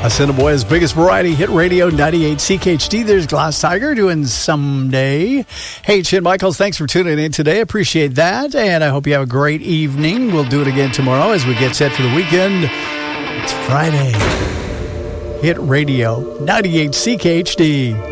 Assiniboia's biggest variety hit radio, 98 CKHD. There's Glass Tiger doing Someday. Hey, Chin Michaels, thanks for tuning in today. Appreciate that. And I hope you have a great evening. We'll do it again tomorrow as we get set for the weekend. It's Friday. Hit radio, 98 CKHD.